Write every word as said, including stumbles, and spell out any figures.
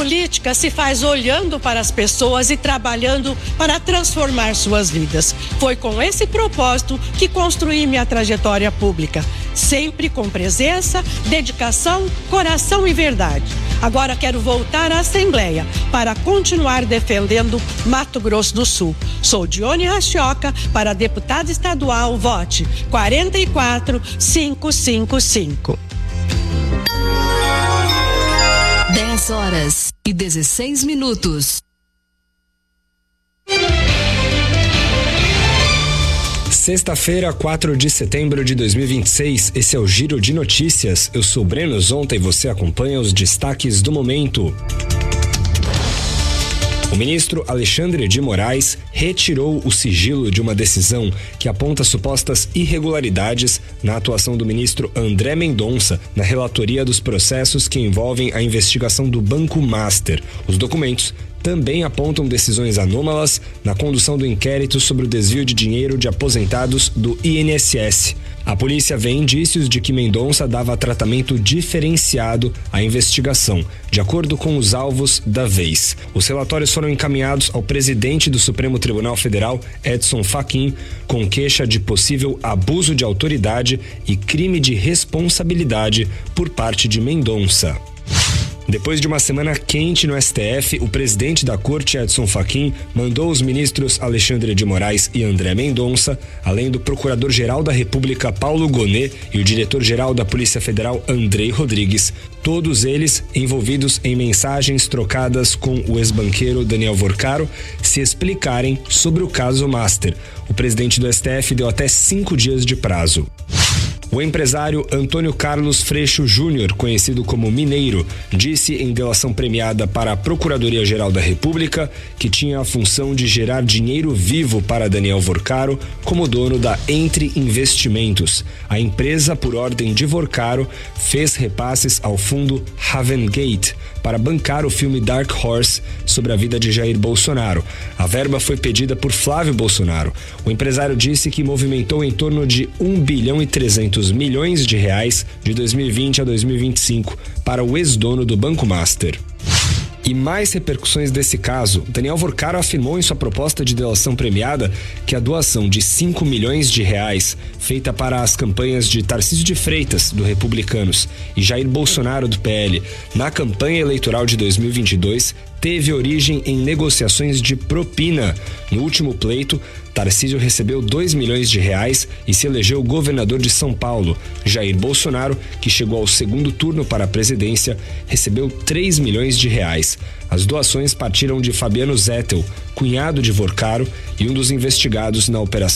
Política se faz olhando para as pessoas e trabalhando para transformar suas vidas. Foi com esse propósito que construí minha trajetória pública, sempre com presença, dedicação, coração e verdade. Agora quero voltar à Assembleia para continuar defendendo Mato Grosso do Sul. Sou Dione Rachioca, para deputada estadual, vote quatro quatro cinco cinco cinco. dez horas e dezesseis minutos. Sexta-feira, quatro de setembro de dois mil e vinte e seis, esse é o Giro de Notícias. Eu sou Breno Zonta e você acompanha os destaques do momento. O ministro Alexandre de Moraes retirou o sigilo de uma decisão que aponta supostas irregularidades na atuação do ministro André Mendonça na relatoria dos processos que envolvem a investigação do Banco Master. Os documentos também apontam decisões anômalas na condução do inquérito sobre o desvio de dinheiro de aposentados do I N S S. A polícia vê indícios de que Mendonça dava tratamento diferenciado à investigação, de acordo com os alvos da vez. Os relatórios foram encaminhados ao presidente do Supremo Tribunal Federal, Edson Fachin, com queixa de possível abuso de autoridade e crime de responsabilidade por parte de Mendonça. Depois de uma semana quente no S T F, o presidente da Corte, Edson Fachin, mandou os ministros Alexandre de Moraes e André Mendonça, além do procurador-geral da República, Paulo Gonet, e o diretor-geral da Polícia Federal, Andrei Rodrigues, todos eles envolvidos em mensagens trocadas com o ex-banqueiro Daniel Vorcaro, se explicarem sobre o caso Master. O presidente do S T F deu até cinco dias de prazo. O empresário Antônio Carlos Freixo Júnior, conhecido como Mineiro, disse em delação premiada para a Procuradoria-Geral da República que tinha a função de gerar dinheiro vivo para Daniel Vorcaro como dono da Entre Investimentos. A empresa, por ordem de Vorcaro, fez repasses ao fundo Havengate para bancar o filme Dark Horse sobre a vida de Jair Bolsonaro. A verba foi pedida por Flávio Bolsonaro. O empresário disse que movimentou em torno de um bilhão e trezentos milhões de reais de dois mil e vinte a dois mil e vinte e cinco para o ex-dono do Banco Master. E mais repercussões desse caso, Daniel Vorcaro afirmou em sua proposta de delação premiada que a doação de cinco milhões de reais feita para as campanhas de Tarcísio de Freitas, do Republicanos, e Jair Bolsonaro, do P L, na campanha eleitoral de dois mil e vinte e dois, teve origem em negociações de propina. No último pleito, Tarcísio recebeu dois milhões de reais e se elegeu governador de São Paulo. Jair Bolsonaro, que chegou ao segundo turno para a presidência, recebeu três milhões de reais. As doações partiram de Fabiano Zettel, cunhado de Vorcaro e um dos investigados na operação